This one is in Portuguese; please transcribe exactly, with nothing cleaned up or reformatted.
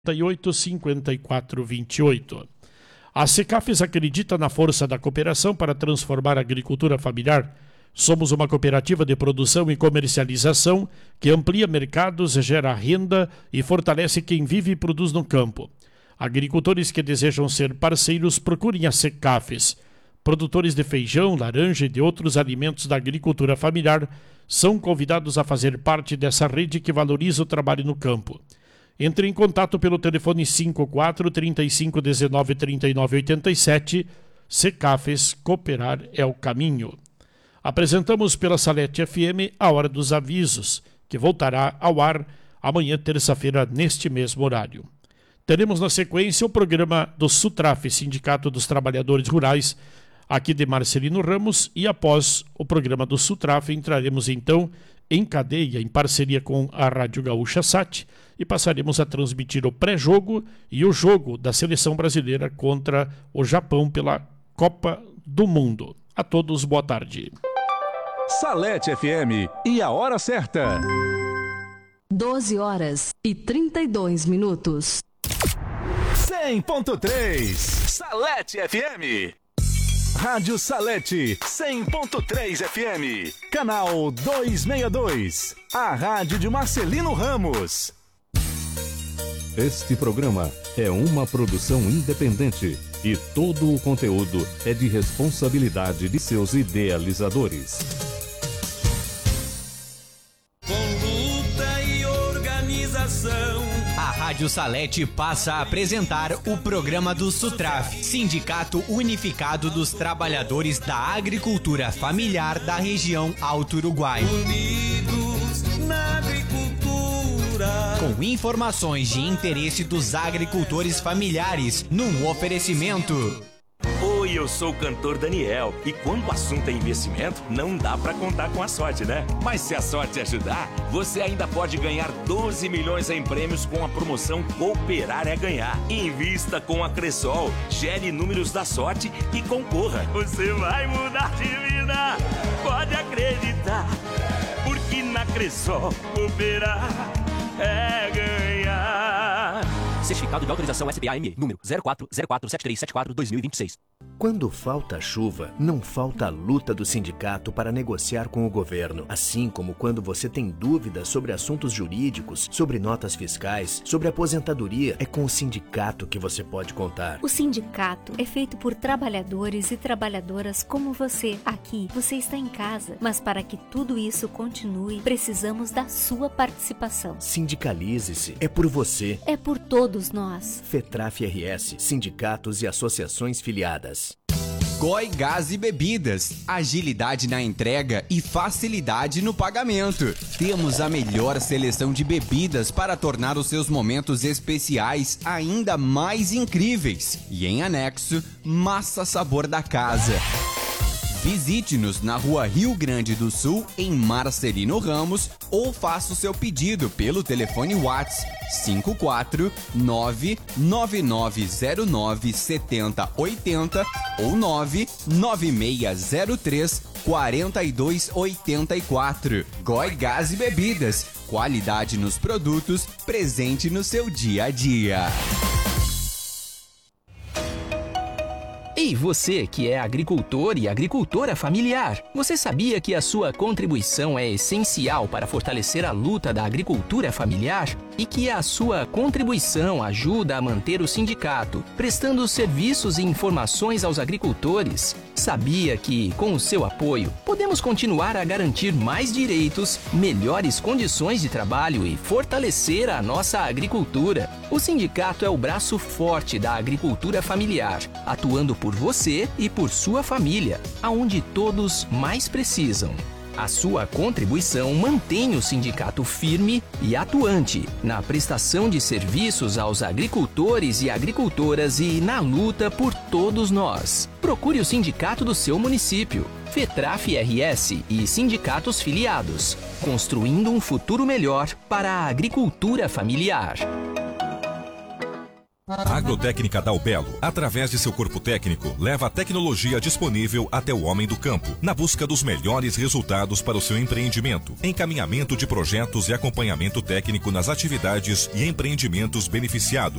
e oito, cinquenta e quatro, vinte e oito. A Secafes acredita na força da cooperação para transformar a agricultura familiar. Somos uma cooperativa de produção e comercialização que amplia mercados, gera renda e fortalece quem vive e produz no campo. Agricultores que desejam ser parceiros, procurem a Secafes. Produtores de feijão, laranja e de outros alimentos da agricultura familiar são convidados a fazer parte dessa rede que valoriza o trabalho no campo. Entre em contato pelo telefone cinco quatro, trinta e cinco, dezenove, trinta e nove, oitenta e sete. Secafes, cooperar é o caminho. Apresentamos pela Salete F M a Hora dos Avisos, que voltará ao ar amanhã, terça-feira, neste mesmo horário. Teremos na sequência o programa do SUTRAF, Sindicato dos Trabalhadores Rurais, aqui de Marcelino Ramos, e após o programa do SUTRAF entraremos então em cadeia, em parceria com a Rádio Gaúcha Sat, e passaremos a transmitir o pré-jogo e o jogo da seleção brasileira contra o Japão pela Copa do Mundo. A todos, boa tarde. Salete F M e a hora certa. doze horas e trinta e dois minutos. cem ponto três Salete F M. Rádio Salete cem ponto três F M. Canal duzentos e sessenta e dois. A rádio de Marcelino Ramos. Este programa é uma produção independente e todo o conteúdo é de responsabilidade de seus idealizadores. Com luta e organização, a Rádio Salete passa a apresentar o programa do SUTRAF, Sindicato Unificado dos Trabalhadores da Agricultura Familiar da região Alto Uruguai. Unidos na agricultura. Com informações de interesse dos agricultores familiares, num oferecimento. Oi, eu sou o cantor Daniel e quando o assunto é investimento, não dá pra contar com a sorte, né? Mas se a sorte ajudar, você ainda pode ganhar doze milhões em prêmios com a promoção Cooperar é Ganhar. Invista com a Cressol, gere números da sorte e concorra. Você vai mudar de vida, pode acreditar, porque na Cressol cooperar é ganhar. Certificado de autorização S B A M E, número zero quatro zero quatro sete três sete quatro barra dois mil e vinte e seis. Quando falta chuva, não falta a luta do sindicato para negociar com o governo. Assim como quando você tem dúvidas sobre assuntos jurídicos, sobre notas fiscais, sobre aposentadoria, é com o sindicato que você pode contar. O sindicato é feito por trabalhadores e trabalhadoras como você. Aqui, você está em casa, mas para que tudo isso continue, precisamos da sua participação. Sindicalize-se. É por você. É por todos nós. FETRAF R S, sindicatos e associações filiadas. Goi Gás e Bebidas, agilidade na entrega e facilidade no pagamento. Temos a melhor seleção de bebidas para tornar os seus momentos especiais ainda mais incríveis. E em anexo, massa sabor da casa. Visite-nos na Rua Rio Grande do Sul, em Marcelino Ramos, ou faça o seu pedido pelo telefone WhatsApp cinco quatro nove nove nove zero nove sete zero oito zero ou nove nove seis zero três quatro dois oito quatro. Goi Gás e Bebidas, qualidade nos produtos, presente no seu dia a dia. Ei, você que é agricultor e agricultora familiar, você sabia que a sua contribuição é essencial para fortalecer a luta da agricultura familiar? E que a sua contribuição ajuda a manter o sindicato, prestando serviços e informações aos agricultores? Sabia que, com o seu apoio, podemos continuar a garantir mais direitos, melhores condições de trabalho e fortalecer a nossa agricultura? O sindicato é o braço forte da agricultura familiar, atuando por você e por sua família, aonde todos mais precisam. A sua contribuição mantém o sindicato firme e atuante na prestação de serviços aos agricultores e agricultoras e na luta por todos nós. Procure o sindicato do seu município, FETRAF R S e sindicatos filiados, construindo um futuro melhor para a agricultura familiar. A Agrotécnica Dalbelo, através de seu corpo técnico, leva a tecnologia disponível até o homem do campo, na busca dos melhores resultados para o seu empreendimento, encaminhamento de projetos e acompanhamento técnico nas atividades e empreendimentos beneficiados.